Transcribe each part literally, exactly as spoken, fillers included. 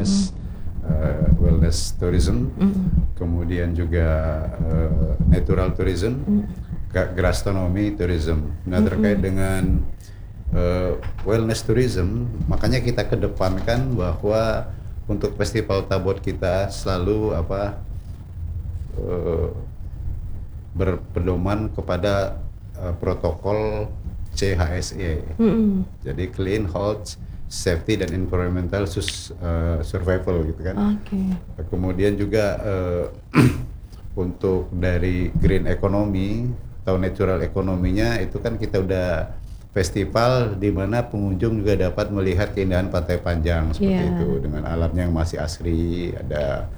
wellness, mm-hmm. uh, wellness tourism, mm-hmm. kemudian juga uh, natural tourism, mm-hmm. gastronomy tourism. Nah terkait mm-hmm. dengan uh, wellness tourism, makanya kita kedepankan bahwa untuk festival Tabot kita selalu apa uh, berpedoman kepada uh, protokol C H S E, mm-hmm. jadi Clean, Health, Safety dan Environmental sus, uh, Survival gitu kan. Okay. Kemudian juga uh, untuk dari green economy atau natural ekonominya itu kan kita udah festival di mana pengunjung juga dapat melihat keindahan Pantai Panjang seperti yeah. itu dengan alamnya yang masih asri, ada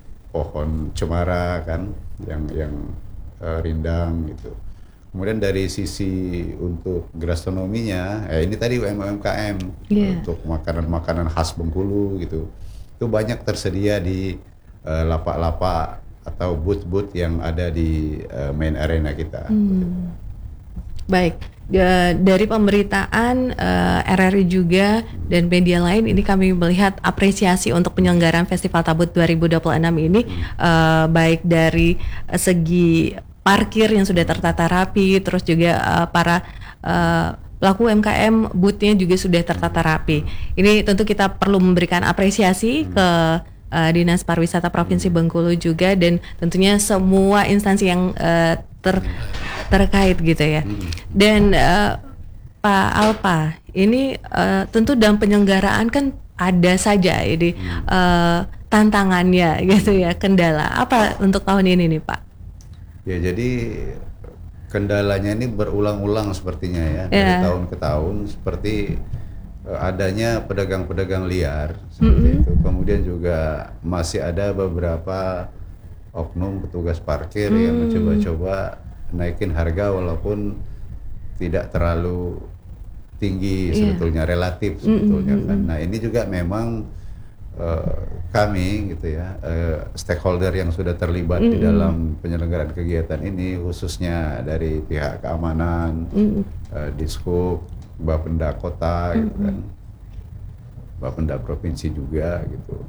pohon cemara kan yang yang uh, rindang gitu. Kemudian dari sisi untuk gastronominya, eh, ini tadi U M K M yeah. untuk makanan-makanan khas Bengkulu gitu, itu banyak tersedia di uh, lapak-lapak atau booth-booth yang ada di uh, main arena kita. Hmm. Baik, dari pemberitaan uh, R R I juga dan media lain ini kami melihat apresiasi untuk penyelenggaraan Festival Tabot dua ribu dua puluh enam ini, hmm. uh, baik dari uh, segi parkir yang sudah tertata rapi, terus juga uh, para uh, pelaku U M K M booth-nya juga sudah tertata rapi. Ini tentu kita perlu memberikan apresiasi hmm. ke uh, Dinas Pariwisata Provinsi Bengkulu juga, dan tentunya semua instansi yang uh, ter, terkait gitu ya. Hmm. Dan uh, Pak Alpa, ini uh, tentu dalam penyelenggaraan kan ada saja ini hmm. uh, tantangannya gitu ya, kendala. Apa untuk tahun ini nih Pak? Ya jadi kendalanya ini berulang-ulang sepertinya ya dari yeah. tahun ke tahun, seperti uh, adanya pedagang-pedagang liar seperti mm-hmm. itu. Kemudian juga masih ada beberapa oknum petugas parkir mm. yang mencoba-coba naikin harga walaupun tidak terlalu tinggi yeah. sebetulnya, relatif sebetulnya mm-hmm. kan. Nah ini juga memang Uh, kami gitu ya uh, stakeholder yang sudah terlibat mm-hmm. di dalam penyelenggaraan kegiatan ini, khususnya dari pihak keamanan, mm-hmm. uh, Dishub, Bapenda Kota mm-hmm. gitu kan, Bapenda Provinsi juga gitu.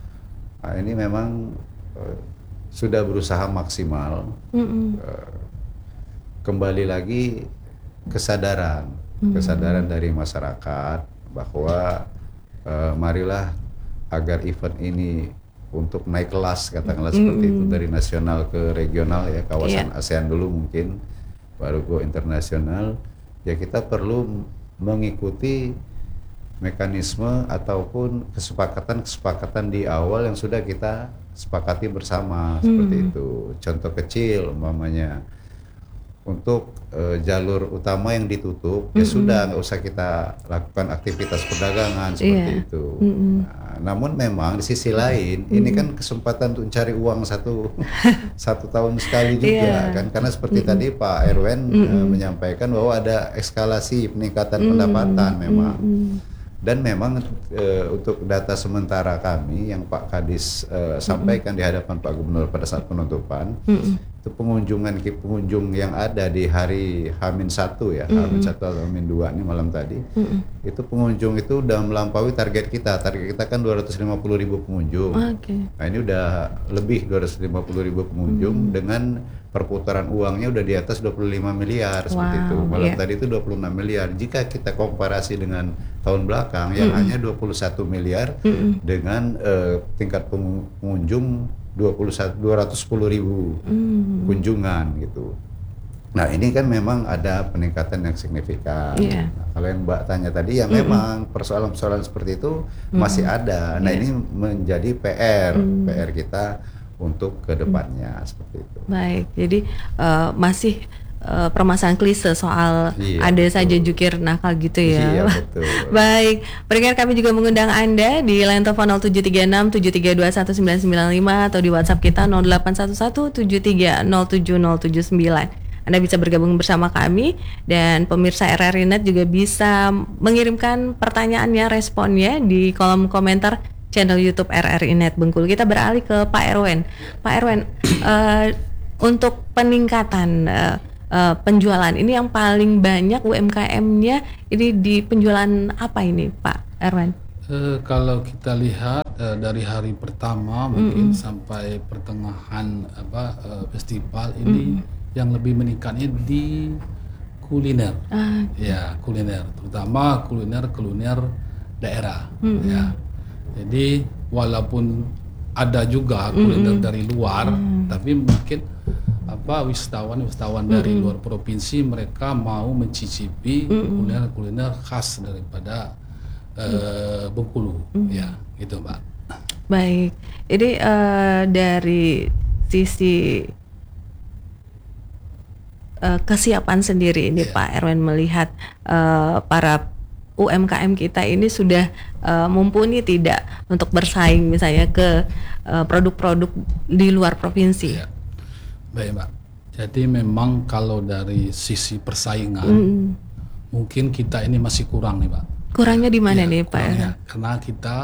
Nah ini memang uh, sudah berusaha maksimal, mm-hmm. uh, kembali lagi kesadaran mm-hmm. kesadaran dari masyarakat bahwa uh, marilah agar event ini untuk naik kelas katakanlah mm-hmm. seperti itu, dari nasional ke regional ya, kawasan yeah. ASEAN dulu mungkin baru go internasional, ya kita perlu mengikuti mekanisme ataupun kesepakatan-kesepakatan di awal yang sudah kita sepakati bersama mm-hmm. seperti itu. Contoh kecil umpamanya untuk uh, jalur utama yang ditutup mm-hmm. ya sudah, nggak usah kita lakukan aktivitas perdagangan seperti yeah. itu. Mm-hmm. Nah, namun memang di sisi lain mm-hmm. ini kan kesempatan untuk mencari uang satu satu tahun sekali juga yeah. kan, karena seperti mm-hmm. tadi Pak Erwen mm-hmm. uh, menyampaikan bahwa ada eskalasi peningkatan mm-hmm. pendapatan memang. Mm-hmm. Dan memang e, untuk data sementara kami yang Pak Kadis e, sampaikan mm-hmm. di hadapan Pak Gubernur pada saat penutupan, mm-hmm. itu pengunjungan pengunjung yang ada di hari H minus satu ya, mm-hmm. H minus satu atau H minus dua ini malam tadi, mm-hmm. itu pengunjung itu udah melampaui target kita. Target kita kan dua ratus lima puluh ribu pengunjung. Okay. Nah ini udah lebih dua ratus lima puluh ribu pengunjung mm-hmm. dengan perputaran uangnya udah di atas dua puluh lima miliar seperti wow, itu. Malam yeah. tadi itu dua puluh enam miliar. Jika kita komparasi dengan tahun belakang yang mm-hmm. hanya dua puluh satu miliar mm-hmm. dengan uh, tingkat pengunjung dua ratus sepuluh ribu mm-hmm. kunjungan gitu. Nah ini kan memang ada peningkatan yang signifikan. Yeah. Nah, kalau yang Mbak tanya tadi ya mm-hmm. memang persoalan-persoalan seperti itu mm-hmm. masih ada. Nah yeah. ini menjadi P R, mm-hmm. P R kita untuk kedepannya hmm. seperti itu. Baik, jadi uh, masih uh, permasalahan klise soal iya, ada betul. saja jukir nakal gitu ya. Iya, betul. Baik, pendengar kami juga mengundang Anda di line telepon nol tujuh tiga enam tujuh tiga dua satu sembilan sembilan lima atau di WhatsApp kita nol delapan satu satu tujuh tiga nol tujuh nol tujuh sembilan. Anda bisa bergabung bersama kami, dan pemirsa R R I Net juga bisa mengirimkan pertanyaannya, responnya di kolom komentar channel YouTube R R I Net Bengkulu. Kita beralih ke Pak Erwen. Pak Erwen, uh, untuk peningkatan uh, uh, penjualan ini yang paling banyak U M K M-nya ini di penjualan apa ini, Pak Erwen? Uh, kalau kita lihat uh, dari hari pertama mungkin mm-hmm. sampai pertengahan apa uh, festival ini mm-hmm. yang lebih meningkatnya di kuliner, ah. ya kuliner, terutama kuliner kuliner daerah, mm-hmm. ya. Jadi walaupun ada juga kuliner mm-hmm. dari luar, mm-hmm. tapi mungkin apa wisatawan-wisatawan mm-hmm. dari luar provinsi mereka mau mencicipi mm-hmm. kuliner-kuliner khas daripada uh, Bengkulu, mm-hmm. ya, gitu Mbak. Baik, jadi uh, dari sisi uh, kesiapan sendiri ini yeah. Pak Erwin melihat uh, para U M K M kita ini sudah uh, mumpuni tidak untuk bersaing misalnya ke uh, produk-produk di luar provinsi? Yeah. Baik Mbak, jadi memang kalau dari sisi persaingan mm. mungkin kita ini masih kurang nih Mbak. Kurangnya di mana ya, nih Pak? Karena kita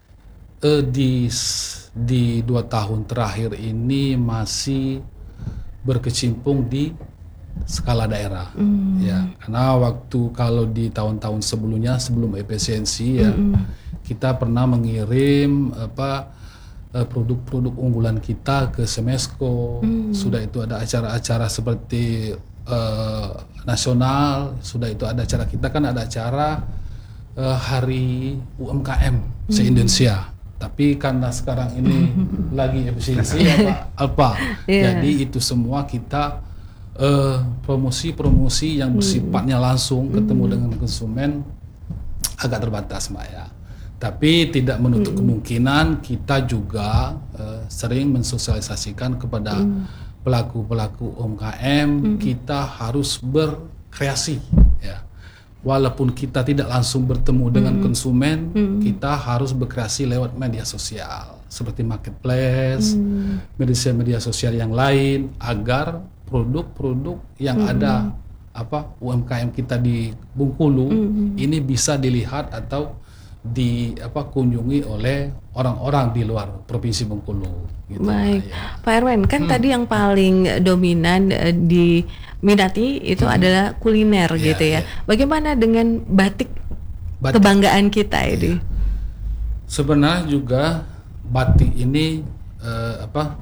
eh, di di dua tahun terakhir ini masih berkecimpung di skala daerah, mm. ya. Karena waktu kalau di tahun-tahun sebelumnya sebelum efisiensi ya, mm. kita pernah mengirim apa produk-produk unggulan kita ke Semesco, mm. sudah itu ada acara-acara seperti uh, nasional, sudah itu ada acara kita kan ada acara uh, Hari U M K M mm. se-Indonesia. Tapi karena sekarang ini lagi efisiensi apa, apa. Yeah. Jadi itu semua kita uh, promosi-promosi yang bersifatnya langsung ketemu mm. dengan konsumen agak terbatas Mbak ya. Tapi tidak menutup mm. kemungkinan kita juga uh, sering mensosialisasikan kepada mm. pelaku-pelaku U M K M mm. kita harus berkreasi ya. Walaupun kita tidak langsung bertemu dengan mm. konsumen, mm. kita harus berkreasi lewat media sosial seperti marketplace, mm. media-media sosial yang lain agar produk-produk yang mm. ada apa U M K M kita di Bengkulu mm. ini bisa dilihat atau di apa kunjungi oleh orang-orang di luar provinsi Bengkulu. Gitu. Baik, ya. Pak Erwin, kan hmm. tadi yang paling dominan uh, diminati itu hmm. adalah kuliner ya, gitu ya. ya. Bagaimana dengan batik, batik kebanggaan kita ini? Ya. Sebenarnya juga batik ini uh, apa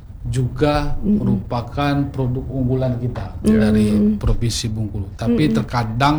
juga hmm. merupakan produk unggulan kita hmm. dari provinsi Bengkulu. Tapi hmm. terkadang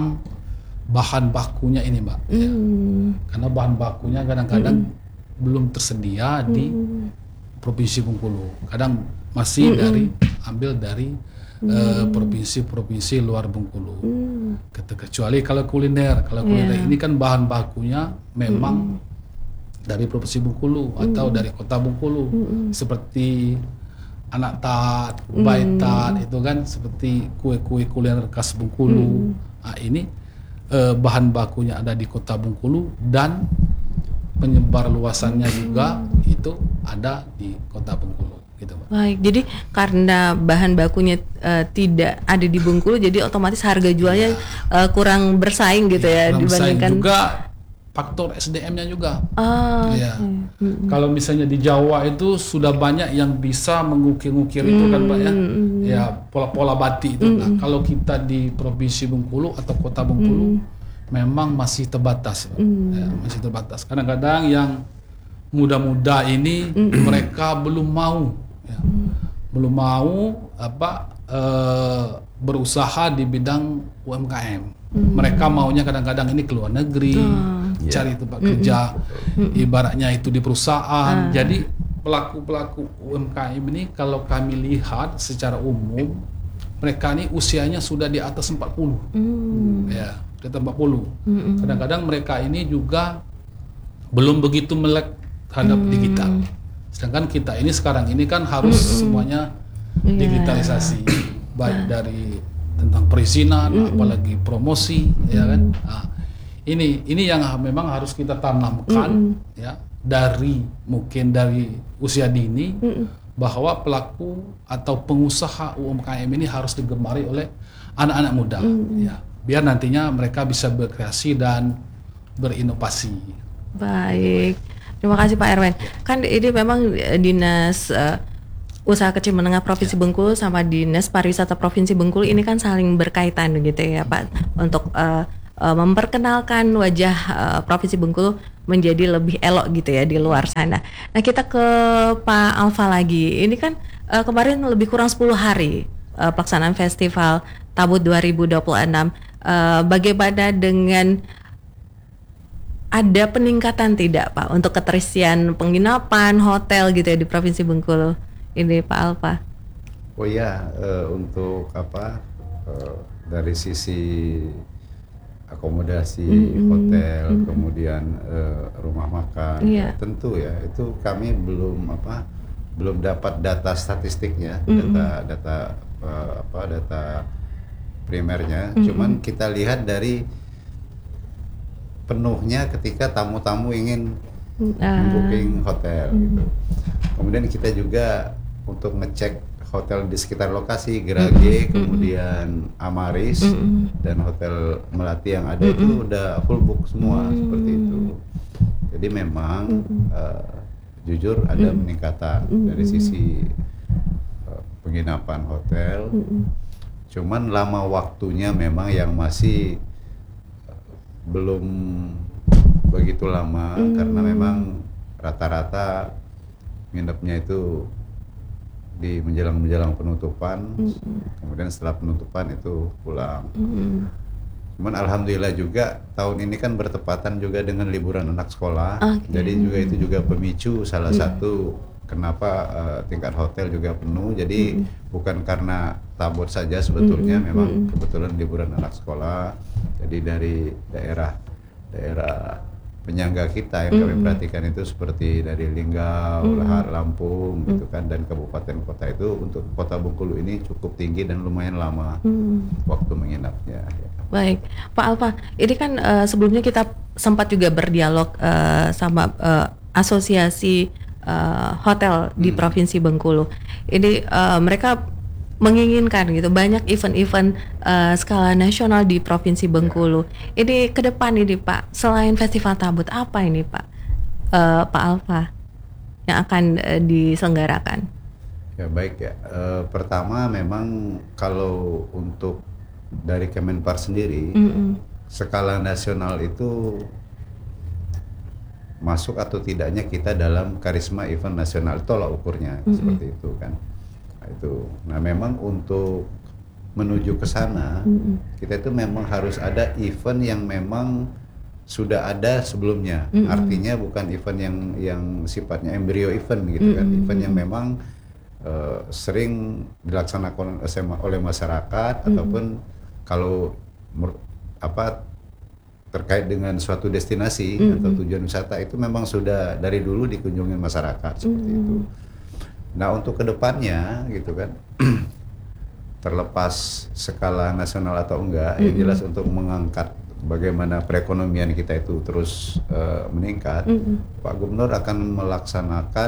bahan bakunya ini Mbak, mm. ya. Karena bahan bakunya kadang-kadang mm. belum tersedia mm. di provinsi Bengkulu. Kadang masih mm. dari ambil dari mm. uh, provinsi-provinsi luar Bengkulu. Mm. Kecuali kalau kuliner, kalau kuliner yeah. ini kan bahan bakunya memang mm. dari provinsi Bengkulu mm. atau dari kota Bengkulu, mm. seperti anak tat, kubai mm. tat itu kan seperti kue-kue kuliner khas Bengkulu. Mm. Nah, ini Eh, bahan bakunya ada di kota Bengkulu dan penyebar luasannya juga itu ada di kota Bengkulu gitu Pak. Baik, jadi karena bahan bakunya uh, tidak ada di Bengkulu jadi otomatis harga jualnya ya. uh, kurang bersaing gitu ya, ya dibandingkan juga faktor S D M-nya juga. Ah, ya. Hmm. Kalau misalnya di Jawa itu sudah banyak yang bisa mengukir-ngukir itu kan Pak ya. Ya, pola-pola batik itu. Hmm. Nah, kalau kita di Provinsi Bengkulu atau Kota Bengkulu hmm. memang masih terbatas, Pak. Hmm. Ya, masih terbatas. Kadang-kadang yang muda-muda ini hmm. mereka belum mau ya. Hmm. Belum mau apa uh, berusaha di bidang U M K M. Hmm. Mereka maunya kadang-kadang ini keluar negeri, hmm. cari tempat yeah. kerja, hmm. ibaratnya itu di perusahaan. Hmm. Jadi pelaku-pelaku U M K M ini kalau kami lihat secara umum, mereka ini usianya sudah di atas empat puluh. Hmm. Ya, di atas empat puluh. Hmm. Kadang-kadang mereka ini juga belum begitu melek terhadap hmm. digital. Sedangkan kita ini sekarang ini kan harus hmm. semuanya digitalisasi, yeah. baik dari tentang perizinan, mm-hmm. apalagi promosi, mm-hmm. ya kan. Nah, ini ini yang memang harus kita tanamkan, mm-hmm. ya, dari mungkin dari usia dini, mm-hmm. bahwa pelaku atau pengusaha U M K M ini harus digemari oleh anak-anak muda, mm-hmm. ya, biar nantinya mereka bisa berkreasi dan berinovasi. Baik, terima kasih Pak Erwin. Kan ini memang dinas uh, Usaha Kecil Menengah Provinsi ya. Bengkulu sama Dinas Pariwisata Provinsi Bengkulu ini kan saling berkaitan gitu ya Pak, untuk uh, uh, memperkenalkan wajah uh, Provinsi Bengkulu menjadi lebih elok gitu ya di luar sana. Nah, kita ke Pak Alfa lagi. Ini kan uh, kemarin lebih kurang sepuluh hari uh, pelaksanaan Festival Tabut dua ribu dua puluh enam. Uh, bagaimana dengan ada peningkatan tidak Pak untuk keterisian penginapan, hotel gitu ya di Provinsi Bengkulu? Ini Pak Alfa. Oh ya, uh, untuk apa uh, dari sisi akomodasi, mm-hmm. hotel, mm-hmm. kemudian uh, rumah makan, yeah. ya, tentu ya itu kami belum apa belum dapat data statistiknya, mm-hmm. data data uh, apa data primernya. Mm-hmm. Cuman kita lihat dari penuhnya ketika tamu-tamu ingin uh. booking hotel, mm-hmm. gitu. Kemudian kita juga untuk ngecek hotel di sekitar lokasi Gerage, mm-hmm. kemudian Amaris, mm-hmm. dan Hotel Melati yang ada, mm-hmm. itu udah full book semua, mm-hmm. seperti itu. Jadi memang mm-hmm. uh, jujur ada mm-hmm. peningkatan mm-hmm. dari sisi uh, penginapan hotel. Mm-hmm. Cuman lama waktunya memang yang masih uh, belum begitu lama, mm-hmm. karena memang rata-rata nginepnya itu di menjelang-menjelang penutupan, mm-hmm. kemudian setelah penutupan itu pulang. Mm-hmm. Cuman alhamdulillah juga tahun ini kan bertepatan juga dengan liburan anak sekolah, okay. jadi juga itu juga pemicu salah mm-hmm. satu kenapa uh, tingkat hotel juga penuh. Jadi mm-hmm. bukan karena Tabut saja sebetulnya, mm-hmm. memang mm-hmm. kebetulan liburan anak sekolah. Jadi dari daerah daerah penyangga kita yang kami mm-hmm. perhatikan itu seperti dari Linggau, mm-hmm. Lahar, Lampung, mm-hmm. gitu kan, dan kabupaten kota itu untuk kota Bengkulu ini cukup tinggi dan lumayan lama mm-hmm. waktu menginapnya. Ya. Baik, Pak Alfa, ini kan uh, sebelumnya kita sempat juga berdialog uh, sama uh, asosiasi uh, hotel di mm. Provinsi Bengkulu. Ini uh, mereka menginginkan gitu banyak event-event uh, skala nasional di Provinsi Bengkulu. Ya. Ini ke depan ini Pak, selain Festival Tabut apa ini Pak uh, Pak Alfa yang akan uh, diselenggarakan? Ya baik ya. Uh, pertama memang kalau untuk dari Kemenpar sendiri, mm-hmm. skala nasional itu masuk atau tidaknya kita dalam karisma event nasional, tolak ukurnya, mm-hmm. seperti itu kan. Itu. Nah, memang untuk menuju ke sana, mm-hmm. kita itu memang harus ada event yang memang sudah ada sebelumnya. Mm-hmm. Artinya bukan event yang yang sifatnya embrio event gitu, mm-hmm. kan. Event yang memang uh, sering dilaksanakan oleh masyarakat, mm-hmm. ataupun kalau mer, apa terkait dengan suatu destinasi, mm-hmm. atau tujuan wisata itu memang sudah dari dulu dikunjungi masyarakat, seperti mm-hmm. itu. Nah, untuk kedepannya gitu kan, terlepas skala nasional atau enggak, mm-hmm. yang jelas untuk mengangkat bagaimana perekonomian kita itu terus uh, meningkat, mm-hmm. Pak Gubernur akan melaksanakan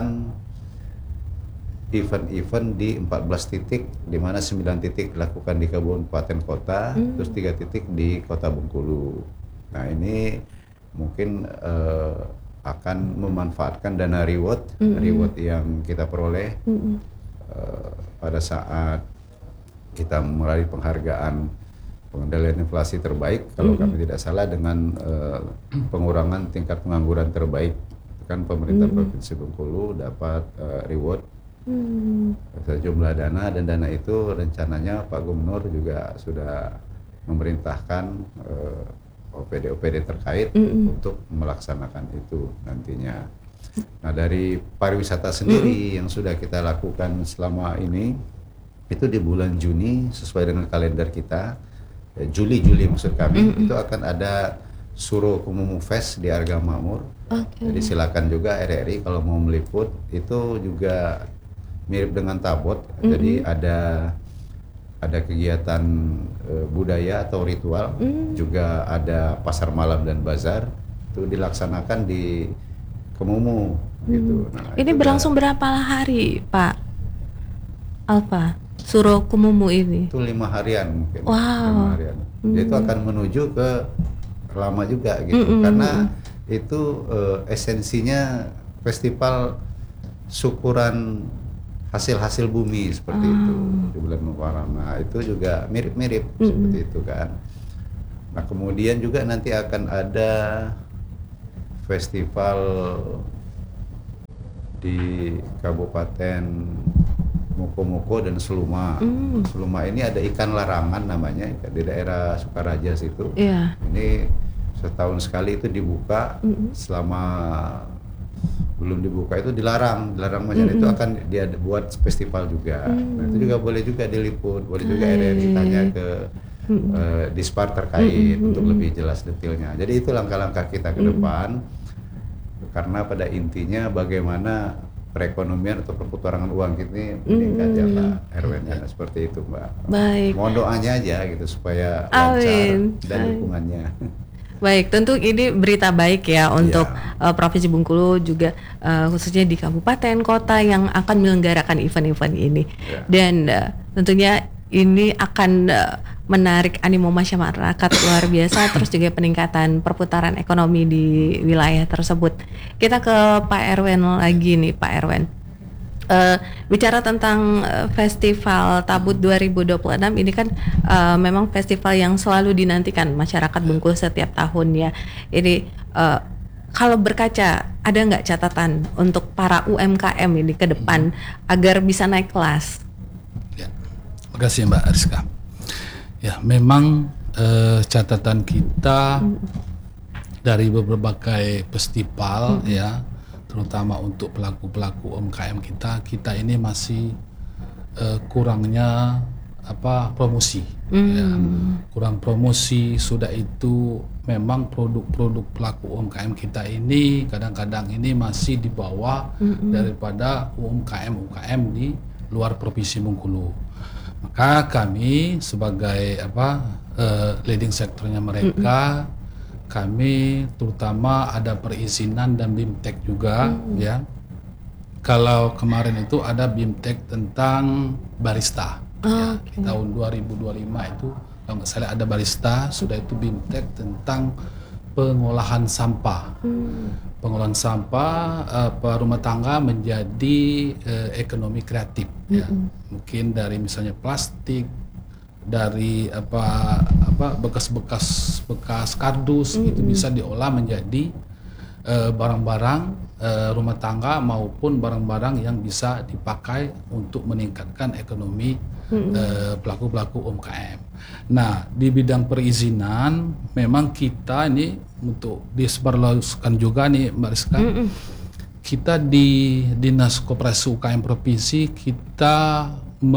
event-event di empat belas titik, di mana sembilan titik dilakukan di kabupaten kota, mm-hmm. terus tiga titik di kota Bengkulu. Nah, ini mungkin uh, akan memanfaatkan dana reward, mm-hmm. reward yang kita peroleh mm-hmm. uh, pada saat kita meraih penghargaan pengendalian inflasi terbaik, kalau mm-hmm. kami tidak salah, dengan uh, pengurangan tingkat pengangguran terbaik. Kan pemerintah mm-hmm. Provinsi Bengkulu dapat uh, reward mm-hmm. sejumlah dana, dan dana itu rencananya Pak Gubernur juga sudah memerintahkan uh, O P D O P D terkait mm-hmm. untuk melaksanakan itu nantinya. Nah, dari pariwisata sendiri mm-hmm. yang sudah kita lakukan selama ini itu di bulan Juni sesuai dengan kalender kita, ya, Juli Juli maksud kami, mm-hmm. itu akan ada Suro Kumumu Fest di Arga Makmur. Okay. Jadi silakan juga R R I kalau mau meliput, itu juga mirip dengan Tabut. Mm-hmm. Jadi ada ada kegiatan e, budaya atau ritual, mm. juga ada pasar malam dan bazar, itu dilaksanakan di Kemumu, mm. gitu. Nah, ini berlangsung udah, berapa hari Pak Alfa, Suro Kemumu ini? Itu lima harian mungkin. Wow. Lima harian. Mm. Jadi itu akan menuju ke lama juga gitu, mm-hmm. karena itu e, esensinya festival syukuran hasil-hasil bumi seperti oh. itu di bulan Muharram. Nah, itu juga mirip-mirip mm-hmm. seperti itu kan. Nah kemudian juga nanti akan ada festival di Kabupaten Moko-Moko dan Seluma. Mm. Seluma ini ada ikan larangan namanya, di daerah Sukaraja situ. Yeah. Ini setahun sekali itu dibuka, mm-hmm. selama belum dibuka itu dilarang, dilarang macam mm-hmm. itu akan dia buat festival juga. Mm. Nah itu juga boleh juga diliput, boleh juga R R I tanya ke mm-hmm. uh, Dispar terkait mm-hmm. untuk lebih jelas detailnya. Jadi itu langkah-langkah kita ke depan, mm-hmm. karena pada intinya bagaimana perekonomian atau perputaran uang ini meningkat mm. ya Mbak Erwin, ya, seperti itu Mbak. Baik. Mohon doanya aja gitu supaya lancar dan dukungannya. Baik, tentu ini berita baik ya untuk yeah. uh, Provinsi Bengkulu juga uh, khususnya di kabupaten kota yang akan menyelenggarakan event-event ini. Yeah. Dan uh, tentunya ini akan uh, menarik animo masyarakat luar biasa, terus juga peningkatan perputaran ekonomi di wilayah tersebut. Kita ke Pak Erwin lagi nih, Pak Erwin. Uh, bicara tentang uh, Festival Tabut dua ribu dua puluh enam ini kan uh, memang festival yang selalu dinantikan masyarakat Bengkulu setiap tahunnya. Ini uh, kalau berkaca, ada nggak catatan untuk para U M K M ini ke depan hmm. agar bisa naik kelas? Ya, terima kasih Mbak Ariska. Ya, memang eh, catatan kita mm. dari berbagai festival mm. ya, terutama untuk pelaku-pelaku U M K M kita, kita ini masih eh, kurangnya apa promosi, mm. ya, kurang promosi. Sudah itu memang produk-produk pelaku U M K M kita ini kadang-kadang ini masih di bawah mm. daripada U M K M U M K M di luar Provinsi Bengkulu. Maka kami sebagai apa uh, leading sektornya mereka, mm-hmm. kami terutama ada perizinan dan BIMTEK juga, mm-hmm. ya. Kalau kemarin itu ada BIMTEK tentang barista, oh, ya. Okay. Di tahun dua ribu dua puluh lima itu kalau nggak salah ada barista, sudah itu BIMTEK tentang pengolahan sampah. Hmm. Pengolahan sampah uh, rumah tangga menjadi uh, ekonomi kreatif, hmm. ya. Mungkin dari misalnya plastik, dari apa apa bekas-bekas bekas kardus, hmm. itu bisa diolah menjadi uh, barang-barang uh, rumah tangga maupun barang-barang yang bisa dipakai untuk meningkatkan ekonomi hmm. uh, pelaku-pelaku U M K M. Nah, di bidang perizinan memang kita ini untuk disebarluaskan juga nih Mbak Rizka, mm-mm. kita di Dinas Koperasi U K M Provinsi kita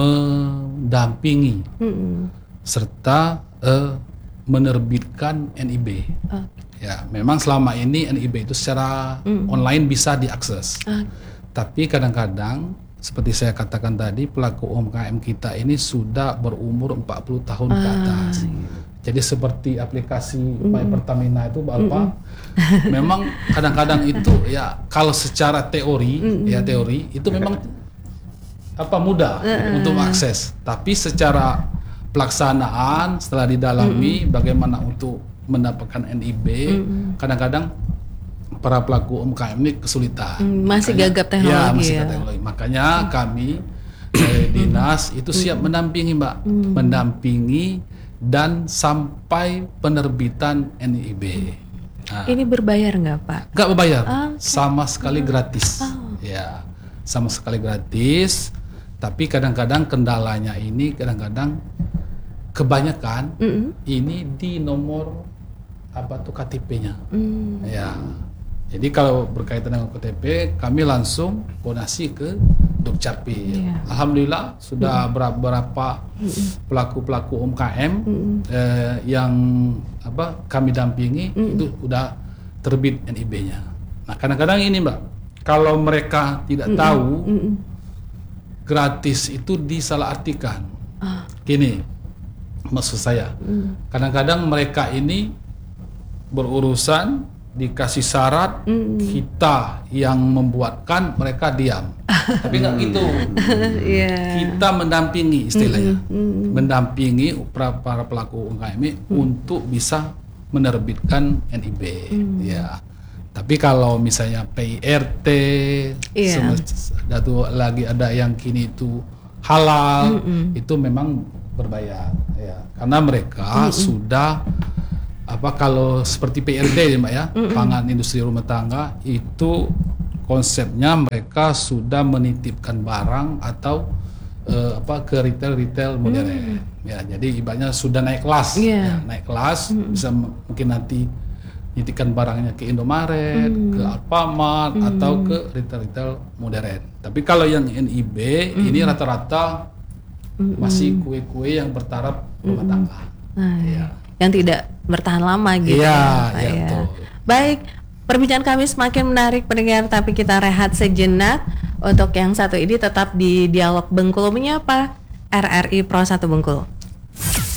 mendampingi mm-mm. serta uh, menerbitkan N I B. Okay. Ya, memang selama ini N I B itu secara mm-mm. online bisa diakses, okay. tapi kadang-kadang seperti saya katakan tadi, pelaku U M K M kita ini sudah berumur empat puluh tahun ah. ke atas. Jadi seperti aplikasi mm. My Pertamina itu Bapak, mm. memang kadang-kadang itu ya kalau secara teori, mm. ya teori itu memang apa mudah mm. untuk mengakses. Tapi secara pelaksanaan setelah didalami mm. bagaimana untuk mendapatkan N I B, mm. kadang-kadang para pelaku U M K M ini kesulitan. Masih Makanya, gagap teknologi ya. Masih gagap teknologi. Makanya hmm. kami dari dinas itu siap mendampingi Mbak, hmm. mendampingi dan sampai penerbitan N I B. Nah, ini berbayar nggak Pak? Nggak berbayar, oh, okay. sama sekali gratis. Oh. Ya, sama sekali gratis. Tapi kadang-kadang kendalanya ini kadang-kadang kebanyakan mm-hmm. ini di nomor apa tuh K T P-nya. Mm. Ya. Jadi kalau berkaitan dengan K T P, kami langsung koordinasi ke Dukcapil. Yeah. Alhamdulillah sudah mm-hmm. beberapa mm-hmm. pelaku-pelaku U M K M mm-hmm. eh, yang apa kami dampingi mm-hmm. itu udah terbit N I B-nya. Nah kadang-kadang ini Mbak, kalau mereka tidak mm-hmm. tahu mm-hmm. gratis itu disalahartikan. Ah. Gini, maksud saya, mm. kadang-kadang mereka ini berurusan dikasih syarat, mm. kita yang membuatkan, mereka diam. Tapi nggak gitu. yeah. Kita mendampingi istilahnya, mm. Mm. mendampingi para, para pelaku U M K M mm. untuk bisa menerbitkan N I B. Mm. Ya. Tapi kalau misalnya P I R T, yeah. satu lagi ada yang kini itu halal, mm-mm. itu memang berbayar, ya. Karena mereka mm-mm. sudah apa kalau seperti P R T ya Mbak ya, mm-mm. pangan industri rumah tangga itu konsepnya mereka sudah menitipkan barang atau uh, apa ke retail-retail modern. Mm. Ya, jadi ibaratnya sudah naik kelas, yeah. ya, naik kelas mm. bisa m- mungkin nanti nitipkan barangnya ke Indomaret, mm. ke Alfamart mm. atau ke retail-retail modern. Tapi kalau yang N I B mm. ini rata-rata mm. masih kue-kue yang bertaraf rumah mm. tangga. Nah, ya. Yang tidak bertahan lama gitu. Iya, ya, ya, betul. Baik. Perbincangan kami semakin menarik pendengar, tapi kita rehat sejenak. Untuk yang satu ini tetap di Dialog Bengkulu. Menyapa R R I Pro satu Bengkulu.